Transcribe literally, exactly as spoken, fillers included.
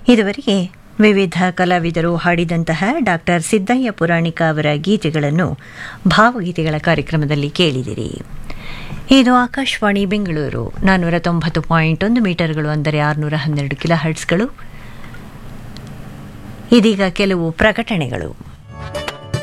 ಇದುವರೆಗೆ ವಿವಿಧ ಕಲಾವಿದರು ಹಾಡಿದಂತಹ ಡಾಕ್ಟರ್ ಸಿದ್ದಯ್ಯ ಪುರಾಣಿಕ ಅವರ ಗೀತೆಗಳನ್ನು ಭಾವಗೀತೆಗಳ ಕಾರ್ಯಕ್ರಮದಲ್ಲಿ ಕೇಳಿದಿರಿ. ಇದು ಆಕಾಶವಾಣಿ ಬೆಂಗಳೂರು ನಾನ್ನೂರ ತೊಂಬತ್ತು ಪಾಯಿಂಟ್ ಒಂದು ಮೀಟರ್ಗಳು ಅಂದರೆ ಆರುನೂರ ಹನ್ನೆರಡು ಕಿಲೋ ಹರ್ಟ್ಸ್ಗಳು. ಇದೀಗ ಕೆಲವು ಪ್ರಕಟಣೆಗಳು.